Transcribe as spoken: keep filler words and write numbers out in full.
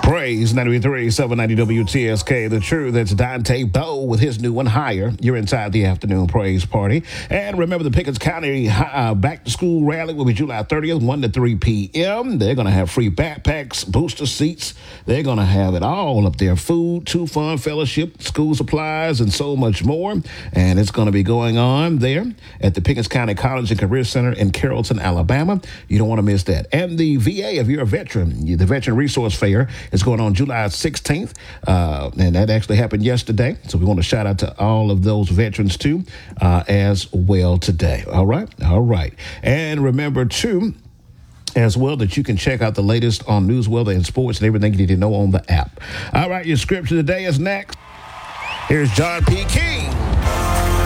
Praise ninety-three, seven ninety W T S K, the truth. That's Dante Bowe with his new one, Higher. You're inside the afternoon praise party. And remember, the Pickens County uh, back to school rally will be July thirtieth, one to three p.m. They're going to have free backpacks, booster seats. They're going to have it all up there. Food, two fun fellowship, school supplies, and so much more. And it's going to be going on there at the Pickens County College and Career Center in Carrollton, Alabama. You don't want to miss that. And the V A, if you're a veteran, the Veteran Resource Fair is going on July sixteenth, uh, and that actually happened yesterday. So we want to shout out to all of those veterans, too, uh, as well today. All right? All right. And remember, too, as well, that you can check out the latest on news, weather, and sports and everything you need to know on the app. All right, your scripture today is next. Here's John P. King.